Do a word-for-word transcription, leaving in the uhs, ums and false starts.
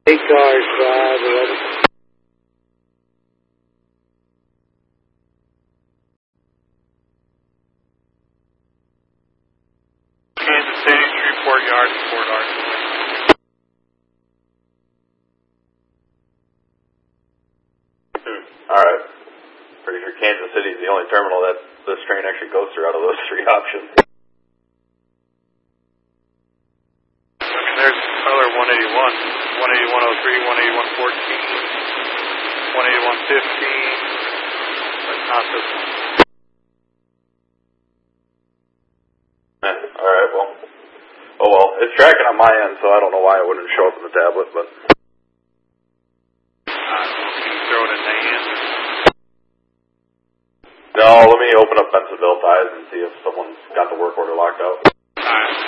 Eight cars, five, eleven. Kansas City, Shreveport Yard, Fort Arthur. Hmm. Alright. Pretty sure Kansas City is the only terminal that this train actually goes through out of those three options. Okay, there's color one eighty-one, one eighty-one oh three, one eighty-one fourteen, one eighty-one fifteen, but not this one. Eh, alright, well. Oh well, it's tracking on my end, so I don't know why it wouldn't show up in the tablet, but... Uh, can you throw it in the hand? No, let me open up Bensonville Ties and see if someone's got the work order locked out. Alright.